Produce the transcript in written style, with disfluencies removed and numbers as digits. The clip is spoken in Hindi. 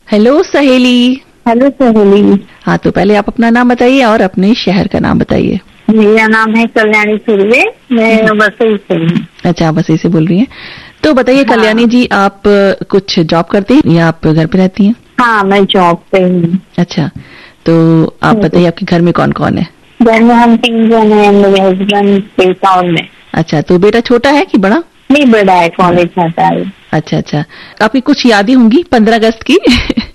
हेलो सहेली। हेलो सहेली। हाँ, तो पहले आप अपना नाम बताइए और अपने शहर का नाम बताइए। मेरा नाम है कल्याणी सुर्वे, मैं वसई से हूँ। अच्छा, आप वसई से बोल रही हैं। तो बताइए हाँ। कल्याणी जी, आप कुछ जॉब करती हैं या आप घर पे रहती हैं? हाँ, मैं जॉब पे हूँ। अच्छा, तो आप बताइए आपके घर में कौन कौन है? घर में हम 3 जन हैं, मेरे हस्बैंड, बेटा और मैं। अच्छा, तो बेटा छोटा है कि बड़ा? नहीं, बड़ा है, कॉलेज जाता है। अच्छा अच्छा, आपकी कुछ यादें होंगी 15 अगस्त की?